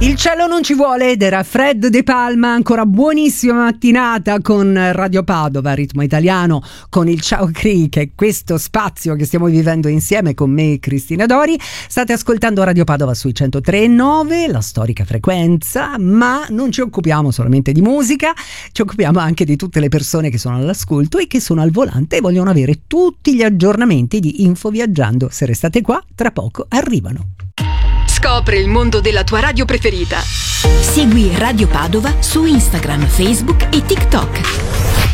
Il cielo non ci vuole ed era Fred De Palma. Ancora buonissima mattinata con Radio Padova, ritmo italiano, con il Ciao Cri, che è questo spazio che stiamo vivendo insieme con me, Cristina Dori. State ascoltando Radio Padova sui 103.9, la storica frequenza, ma non ci occupiamo solamente di musica, ci occupiamo anche di tutte le persone che sono all'ascolto e che sono al volante e vogliono avere tutti gli aggiornamenti di Info Viaggiando. Se restate qua, tra poco arrivano. Scopri il mondo della tua radio preferita. Segui Radio Padova su Instagram, Facebook e TikTok.